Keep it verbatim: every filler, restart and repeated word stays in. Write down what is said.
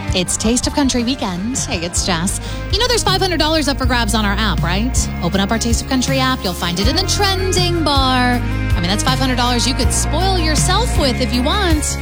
It's Taste of Country weekend. Hey, it's Jess. You know there's five hundred dollars up for grabs on our app, right? Open up our Taste of Country app. You'll find it in the trending bar. I mean, that's five hundred dollars you could spoil yourself with if you want.